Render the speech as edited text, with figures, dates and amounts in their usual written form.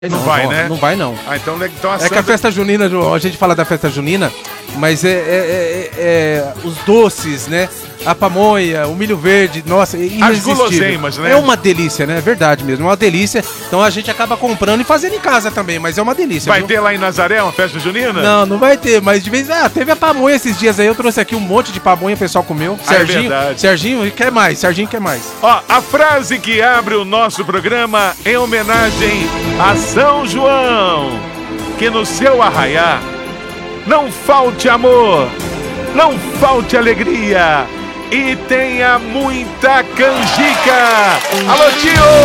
Não vai, né? Não vai, não. Ah, então a É que a festa junina, a gente fala da festa junina, mas os doces, né? A pamonha, o milho verde, nossa, as guloseimas, né? É uma delícia, né? É verdade mesmo, é uma delícia. Então a gente acaba comprando e fazendo em casa também, mas é uma delícia. Vai ter lá em Nazaré uma festa junina? Não vai ter, mas de vez teve a pamonha esses dias aí, eu trouxe aqui um monte de pamonha, o pessoal comeu. Serginho quer mais, Serginho quer mais. Ó, a frase que abre o nosso programa em homenagem a São João, que no seu arraiá não falte amor, não falte alegria e tenha muita canjica. Alô, tio!